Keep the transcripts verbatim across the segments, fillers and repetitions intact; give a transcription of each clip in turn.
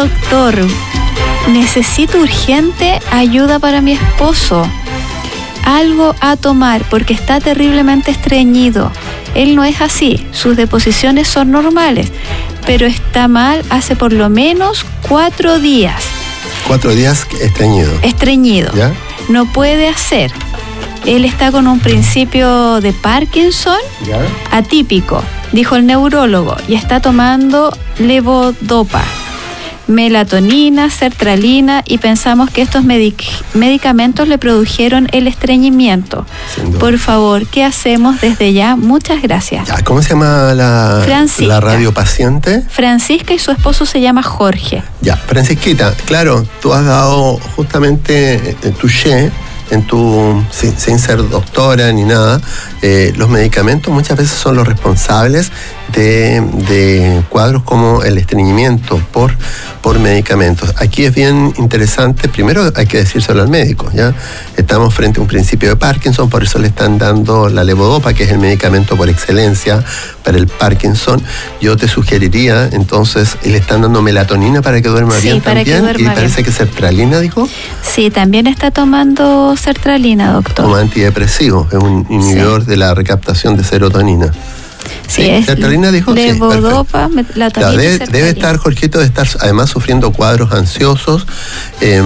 doctor, necesito urgente ayuda para mi esposo. Algo a tomar porque está terriblemente estreñido. Él no es así, sus deposiciones son normales, pero está mal hace por lo menos cuatro días. Cuatro días estreñido. Estreñido. ¿Ya? No puede hacer. Él está con un principio de Parkinson ¿Ya? atípico, dijo el neurólogo, y está tomando levodopa, melatonina, sertralina, y pensamos que estos medic- medicamentos le produjeron el estreñimiento. Por favor, ¿qué hacemos desde ya? Muchas gracias. Ya, ¿cómo se llama la, la radiopaciente? Francisca, y su esposo se llama Jorge. Ya, Francisquita, claro, tú has dado justamente en tu touché, en tu, sin, sin ser doctora ni nada, eh, los medicamentos muchas veces son los responsables de, de cuadros como el estreñimiento por, por medicamentos. Aquí es bien interesante, primero hay que decírselo al médico, ¿ya? Estamos frente a un principio de Parkinson, por eso le están dando la levodopa, que es el medicamento por excelencia para el Parkinson. Yo te sugeriría, entonces, le están dando melatonina para que duerma sí, bien para también, que duerma y parece bien. que sertralina, dijo. Sí, también está tomando sertralina, doctor. Como antidepresivo, es un inhibidor sí. de la recaptación de serotonina. Sí, sí, es sertralina dijo levodopa, sí, melatonina. Debe, y debe estar, Jorgito, de estar además sufriendo cuadros ansiosos. Eh,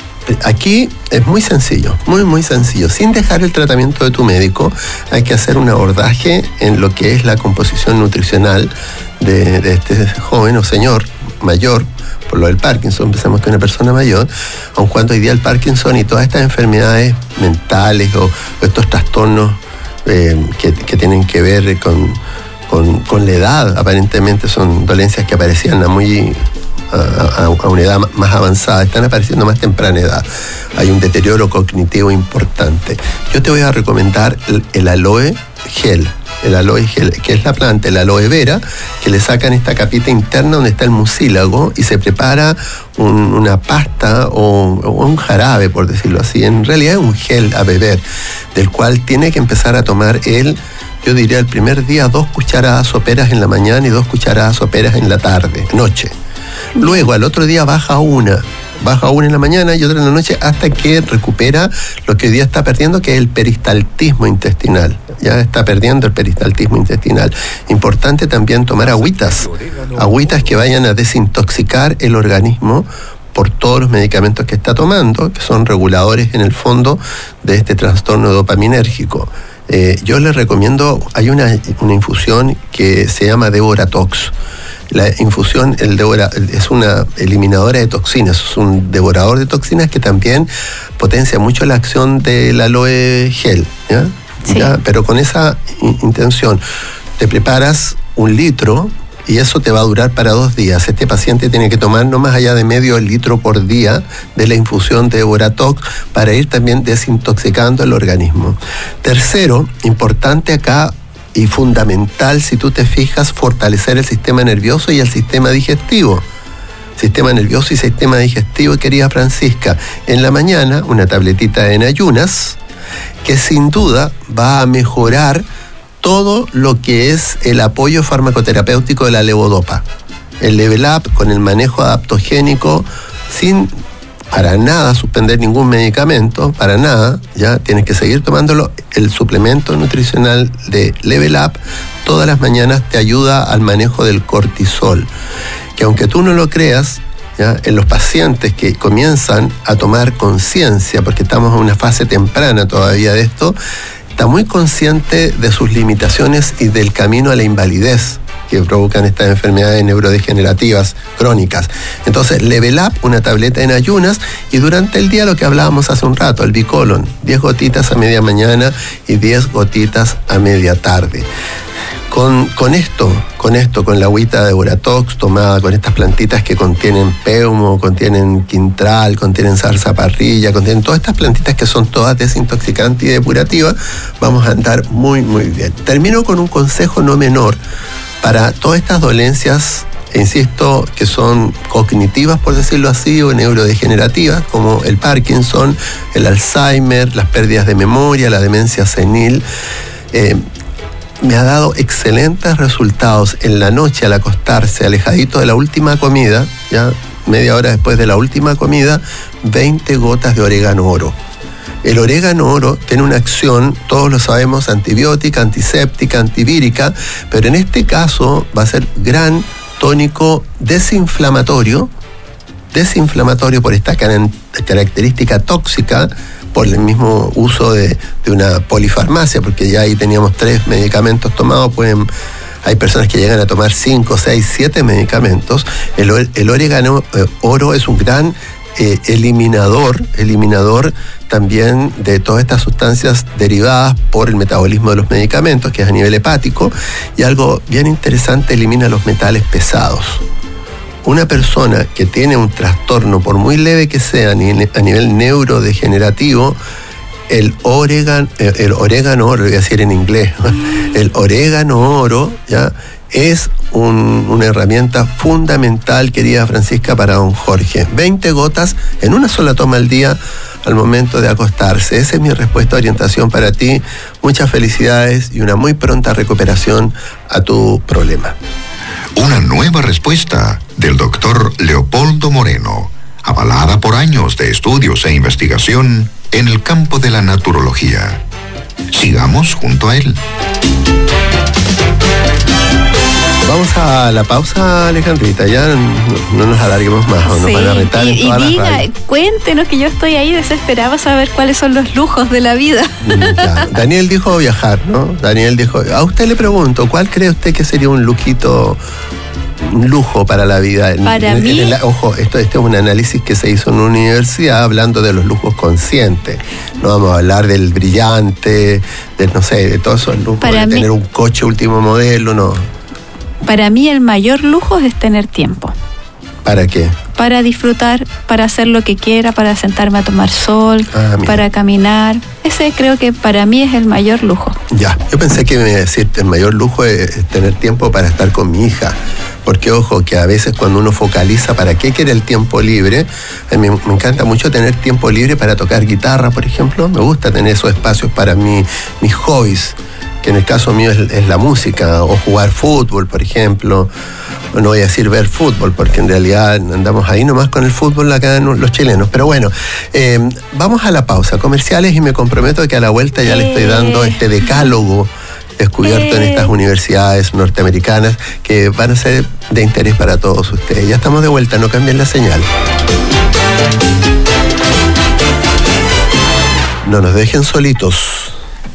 aquí es muy sencillo, muy, muy sencillo. Sin dejar el tratamiento de tu médico, hay que hacer un abordaje en lo que es la composición nutricional de, de este joven o señor mayor, por lo del Parkinson, empezamos con una persona mayor, aun cuando hoy día el Parkinson y todas estas enfermedades mentales o, o estos trastornos eh, que, que tienen que ver con, con, con la edad, aparentemente son dolencias que aparecían a muy a, a, a una edad más avanzada, están apareciendo a más temprana edad. Hay un deterioro cognitivo importante. Yo te voy a recomendar el, el aloe gel. El aloe gel, que es la planta, el aloe vera, que le sacan esta capita interna donde está el mucílago y se prepara un, una pasta o, o un jarabe, por decirlo así. En realidad es un gel a beber, del cual tiene que empezar a tomar él, yo diría el primer día, dos cucharadas soperas en la mañana y dos cucharadas soperas en la tarde, noche. Luego al otro día baja una. Baja una en la mañana y otra en la noche hasta que recupera lo que hoy día está perdiendo, que es el peristaltismo intestinal. Ya está perdiendo el peristaltismo intestinal. Importante también tomar agüitas, agüitas que vayan a desintoxicar el organismo por todos los medicamentos que está tomando, que son reguladores en el fondo de este trastorno dopaminérgico. Eh, yo les recomiendo, hay una, una infusión que se llama Devoratox. La infusión el devora, es una eliminadora de toxinas, es un devorador de toxinas que también potencia mucho la acción del aloe gel, ¿ya? Sí. ¿Ya? Pero con esa in- intención te preparas un litro y eso te va a durar para dos días. Este paciente tiene que tomar no más allá de medio litro por día de la infusión de Devoratox para ir también desintoxicando el organismo. Tercero, importante acá, y fundamental, si tú te fijas, fortalecer el sistema nervioso y el sistema digestivo. Sistema nervioso y sistema digestivo, querida Francisca. En la mañana, una tabletita en ayunas, que sin duda va a mejorar todo lo que es el apoyo farmacoterapéutico de la levodopa. El Level Up con el manejo adaptogénico, sin para nada suspender ningún medicamento, para nada, ya tienes que seguir tomándolo. El suplemento nutricional de Level Up todas las mañanas te ayuda al manejo del cortisol, que aunque tú no lo creas, ya, en los pacientes que comienzan a tomar conciencia, porque estamos en una fase temprana todavía de esto, está muy consciente de sus limitaciones y del camino a la invalidez que provocan estas enfermedades neurodegenerativas crónicas. Entonces, Level Up, una tableta en ayunas, y durante el día lo que hablábamos hace un rato, el Bicolon, diez gotitas a media mañana y diez gotitas a media tarde. Con, con esto, con esto, con la agüita de Devoratox tomada con estas plantitas que contienen peumo, contienen quintral, contienen zarzaparrilla, contienen todas estas plantitas que son todas desintoxicantes y depurativas, vamos a andar muy, muy bien. Termino con un consejo no menor para todas estas dolencias, insisto, que son cognitivas, por decirlo así, o neurodegenerativas, como el Parkinson, el Alzheimer, las pérdidas de memoria, la demencia senil. Eh, me ha dado excelentes resultados en la noche al acostarse, alejadito de la última comida, ya media hora después de la última comida, veinte gotas de orégano oro. El orégano oro tiene una acción, todos lo sabemos, antibiótica, antiséptica, antivírica, pero en este caso va a ser gran tónico desinflamatorio, desinflamatorio por esta característica tóxica, por el mismo uso de, de una polifarmacia, porque ya ahí teníamos tres medicamentos tomados, pueden, hay personas que llegan a tomar cinco, seis, siete medicamentos. El, el orégano eh, oro es un gran eh, eliminador, eliminador también de todas estas sustancias derivadas por el metabolismo de los medicamentos, que es a nivel hepático, y algo bien interesante, elimina los metales pesados. Una persona que tiene un trastorno, por muy leve que sea, a nivel, a nivel neurodegenerativo, el orégano, el orégano oro, lo voy a decir en inglés, el orégano oro, ¿ya? Es un, una herramienta fundamental, querida Francisca, para don Jorge. veinte gotas en una sola toma al día al momento de acostarse. Esa es mi respuesta, orientación para ti. Muchas felicidades y una muy pronta recuperación a tu problema. Una nueva respuesta del doctor Leopoldo Moreno, avalada por años de estudios e investigación en el campo de la naturología. Sigamos junto a él. Vamos a la pausa, Alejandrita, ya no, no nos alarguemos más, o nos sí, van a retar y, en todas y las diga, radios. Cuéntenos, que yo estoy ahí desesperada a saber cuáles son los lujos de la vida. Ya. Daniel dijo viajar, ¿no? Daniel dijo, a usted le pregunto, ¿cuál cree usted que sería un lujito, un lujo para la vida? Para en, mí... en la, ojo, esto, este es un análisis que se hizo en una universidad hablando de los lujos conscientes. No vamos a hablar del brillante, de, no sé, de todos esos lujos, para de mí... tener un coche último modelo, no. Para mí el mayor lujo es tener tiempo. ¿Para qué? Para disfrutar, para hacer lo que quiera, para sentarme a tomar sol, ah, para caminar. Ese creo que para mí es el mayor lujo. Ya, yo pensé que me iba a decir, el mayor lujo es tener tiempo para estar con mi hija. Porque ojo, que a veces cuando uno focaliza para qué quiere el tiempo libre, a mí me encanta mucho tener tiempo libre para tocar guitarra, por ejemplo. Me gusta tener esos espacios para mí, mis hobbies, que en el caso mío es, es la música, o jugar fútbol, por ejemplo. No voy a decir ver fútbol, porque en realidad andamos ahí nomás con el fútbol acá los chilenos. Pero bueno, eh, vamos a la pausa, comerciales, y me comprometo que a la vuelta ya eh. le estoy dando este decálogo descubierto eh. en estas universidades norteamericanas que van a ser de interés para todos ustedes. Ya estamos de vuelta, no cambien la señal. No nos dejen solitos.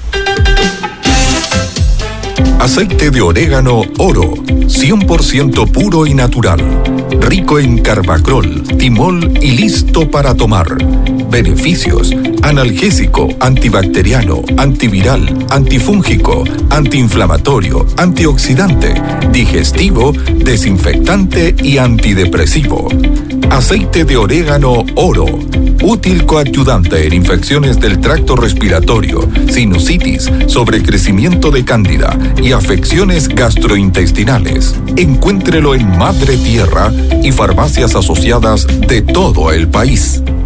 Aceite de orégano oro, cien por ciento puro y natural, rico en carbacrol, timol y listo para tomar. Beneficios: analgésico, antibacteriano, antiviral, antifúngico, antiinflamatorio, antioxidante, digestivo, desinfectante y antidepresivo. Aceite de orégano oro, útil coadyuvante en infecciones del tracto respiratorio, sinusitis, sobrecrecimiento de cándida y afecciones gastrointestinales. Encuéntrelo en Madre Tierra y farmacias asociadas de todo el país.